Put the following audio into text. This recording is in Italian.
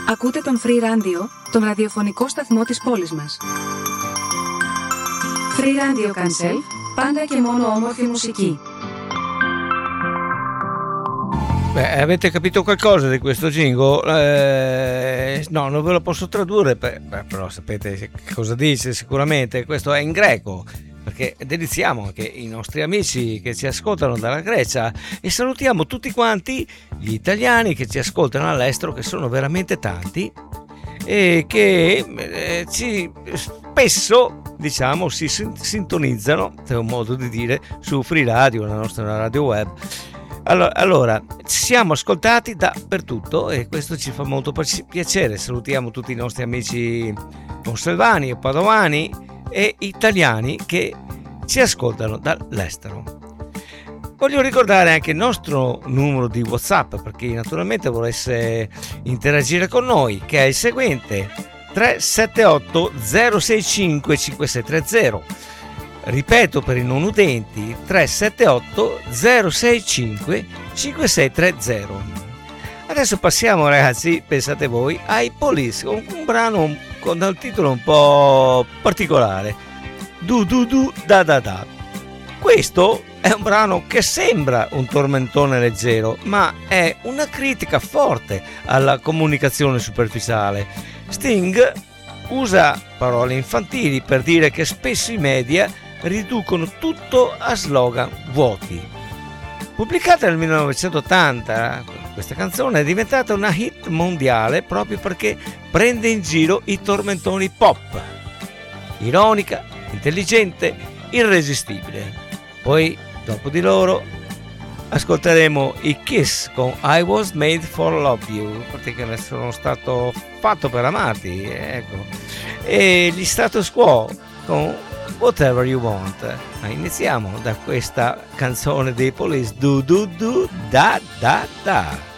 Ακούτε τον Free Radio, τον ραδιοφωνικό σταθμό της πόλης μας. Free Radio Cancel, πάντα και μόνο όμορφη μουσική. Beh, avete capito qualcosa di questo jingle? No, non ve lo posso tradurre, però sapete cosa dice sicuramente. Questo è in greco, perché deliziamo anche i nostri amici che ci ascoltano dalla Grecia e salutiamo tutti quanti gli italiani che ci ascoltano all'estero, che sono veramente tanti e che ci spesso, diciamo, si sintonizzano, è un modo di dire, su Free Radio, la nostra radio web. Allora, siamo ascoltati dappertutto e questo ci fa molto piacere. Salutiamo tutti i nostri amici monselvani e padovani e italiani che ci ascoltano dall'estero. Voglio ricordare anche il nostro numero di WhatsApp per chi naturalmente volesse interagire con noi, che è il seguente: 378 065 5630. Ripeto per i non utenti: 378 065 5630. Adesso passiamo, ragazzi, pensate voi, ai Police, con un brano dal titolo un po' particolare, Du Du Du Da Da Da. Questo è un brano che sembra un tormentone leggero, ma è una critica forte alla comunicazione superficiale. Sting usa parole infantili per dire che spesso i media riducono tutto a slogan vuoti. Pubblicata nel 1980, questa canzone è diventata una hit mondiale proprio perché prende in giro i tormentoni pop. Ironica, intelligente, irresistibile. Poi, dopo di loro, ascolteremo i Kiss con I Was Made for Love You, perché sono stato fatto per amarti, ecco. E gli Status Quo con Whatever You Want. Ma iniziamo da questa canzone dei Police, Du Du Du Da Da Da.